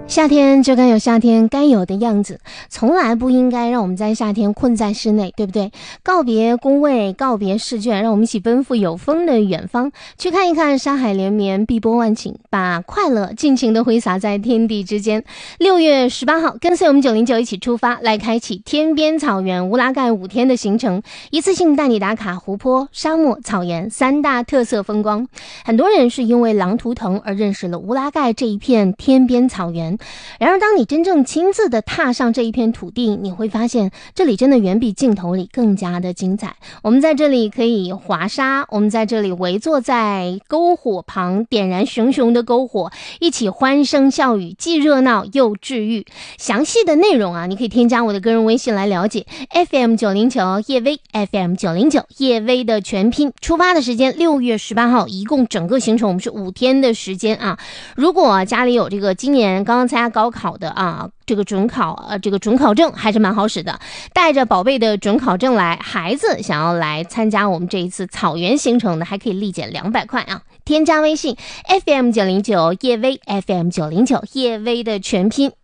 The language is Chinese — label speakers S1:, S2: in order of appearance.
S1: 夏天就该有夏天该有的样子，从来不应该让我们在夏天困在室内，对不对？告别工位，告别试卷，让我们一起奔赴有风的远方，去看一看山海连绵，碧波万顷，把快乐尽情的挥洒在天地之间。6月18号，跟随我们909一起出发，来开启天边草原乌拉盖5天的行程，一次性带你打卡湖泊、沙漠、草原3大特色风光。很多人是因为狼图腾而认识了乌拉盖这一片天边草原，然而当你真正亲自的踏上这一片土地，你会发现这里真的远比镜头里更加的精彩。我们在这里可以滑沙，我们在这里围坐在篝火旁，点燃熊熊的篝火，一起欢声笑语，既热闹又治愈。详细的内容你可以添加我的个人微信来了解。 FM909 叶薇， FM909 叶薇的全拼。出发的时间6月18号，一共整个行程我们是5天的时间啊。如果家里有这个今年刚刚参加高考的这个准考证还是蛮好使的，带着宝贝的准考证来，孩子想要来参加我们这一次草原行程的，还可以立减200块啊。添加微信 FM909 叶薇， FM909 叶薇的全拼。